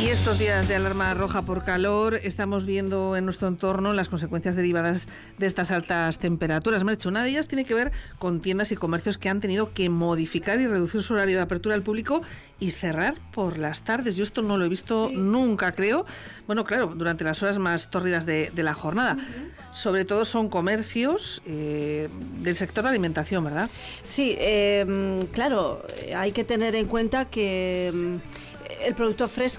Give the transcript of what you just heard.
Y estos días de alarma roja por calor estamos viendo en nuestro entorno las consecuencias derivadas de estas altas temperaturas. Merche, una de ellas tiene que ver con tiendas y comercios que han tenido que modificar y reducir su horario de apertura al público y cerrar por las tardes. Yo esto no lo he visto nunca, creo. Bueno, claro, durante las horas más tórridas de la jornada. Sobre todo son comercios del sector de alimentación, ¿verdad? Sí, claro, hay que tener en cuenta que el producto fresco